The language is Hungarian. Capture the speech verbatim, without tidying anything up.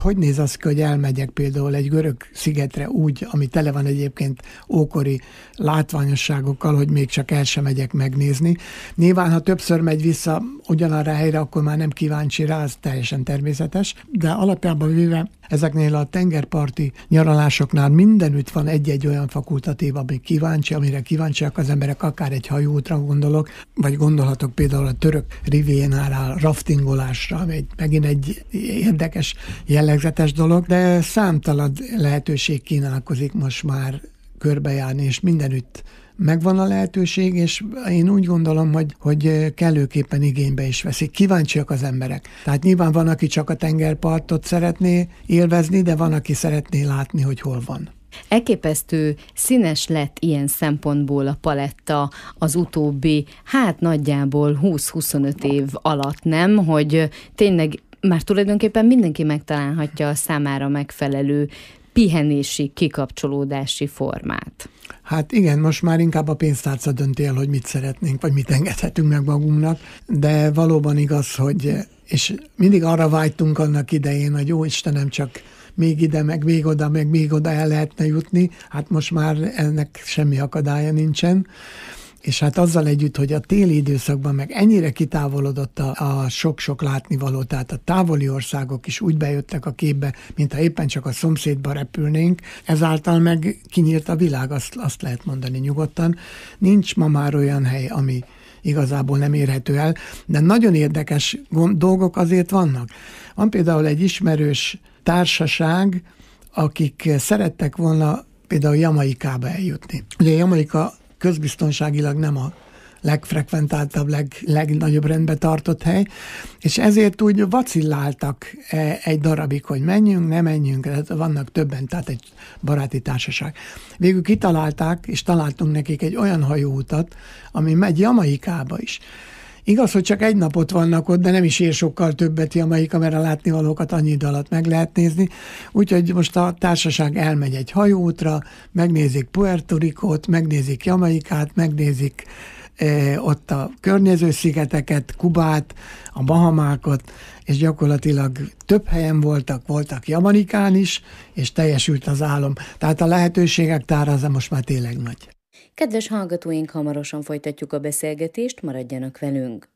Hogy néz az ki, hogy elmegyek például egy görög szigetre úgy, ami tele van egyébként ókori látványosságokkal, hogy még csak el sem megyek megnézni. Nyilván, ha többször megy vissza ugyanarra a helyre, akkor már nem kíváncsi rá, az teljesen természetes, de alapjában véve ezeknél a tengerparti nyaralásoknál mindenütt van egy-egy olyan fakultatív, ami kíváncsi, amire kíváncsiak az emberek, akár egy hajóútra gondolok, vagy gondolhatok például a török rivénára, raftingolásra, ami egy, megint egy érdekes, jellegzetes dolog, de számtalan lehetőség kínálkozik most már körbejárni, és mindenütt megvan a lehetőség, és én úgy gondolom, hogy, hogy kellőképpen igénybe is veszik. Kíváncsiak az emberek. Tehát nyilván van, aki csak a tengerpartot szeretné élvezni, de van, aki szeretné látni, hogy hol van. Elképesztő színes lett ilyen szempontból a paletta az utóbbi, hát nagyjából húsz-huszonöt év alatt, nem? Hogy tényleg már tulajdonképpen mindenki megtalálhatja a számára megfelelő pihenési, kikapcsolódási formát. Hát igen, most már inkább a pénztárca dönti el, hogy mit szeretnénk, vagy mit engedhetünk meg magunknak, de valóban igaz, hogy, és mindig arra vágytunk annak idején, hogy jó Istenem, csak még ide, meg még oda, meg még oda el lehetne jutni, hát most már ennek semmi akadálya nincsen. És hát azzal együtt, hogy a téli időszakban meg ennyire kitávolodott a, a sok-sok látnivaló, tehát a távoli országok is úgy bejöttek a képbe, mintha éppen csak a szomszédba repülnénk, ezáltal meg kinyílt a világ, azt, azt lehet mondani nyugodtan. Nincs ma már olyan hely, ami igazából nem érhető el, de nagyon érdekes dolgok azért vannak. Van például egy ismerős társaság, akik szerettek volna például Jamaikába eljutni. Ugye Jamaika közbiztonságilag nem a legfrekventáltabb, leg, legnagyobb rendbe tartott hely, és ezért úgy vacilláltak egy darabig, hogy menjünk, ne menjünk, vannak többen, tehát egy baráti társaság. Végül kitalálták, és találtunk nekik egy olyan hajóutat, ami megy Jamaikába is. Igaz, hogy csak egy napot vannak ott, de nem is ér sokkal többet Jamaika, mert a látnivalókat annyi idő alatt meg lehet nézni. Úgyhogy most a társaság elmegy egy hajóútra, megnézik Puerto Ricót, megnézik Jamaikát, megnézik eh, ott a környező szigeteket, Kubát, a Bahamákat, és gyakorlatilag több helyen voltak, voltak Jamaikán is, és teljesült az álom. Tehát a lehetőségek tára az most már tényleg nagy. Kedves hallgatóink, hamarosan folytatjuk a beszélgetést, maradjanak velünk.